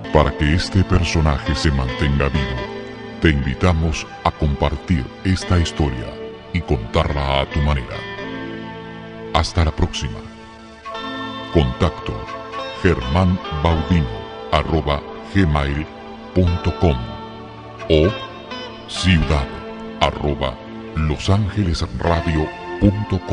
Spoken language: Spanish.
Para que este personaje se mantenga vivo, te invitamos a compartir esta historia y contarla a tu manera. Hasta la próxima. Contacto germanbaudino@gmail.com o ciudad@losangelesradio.com.